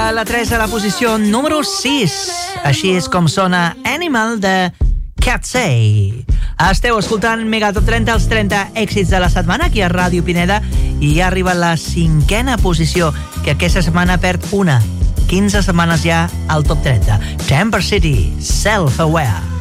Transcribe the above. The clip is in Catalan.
a la 3 a la posició número 6. Així és com sona Animal de Catsay. Esteu escoltant Mega Top 30, els 30 èxits de la setmana aquí a Ràdio Pineda, i ja arriba la 5a posició, que aquesta setmana perd una. 15 setmanes ja al Top 30. Temper City, Self-Aware.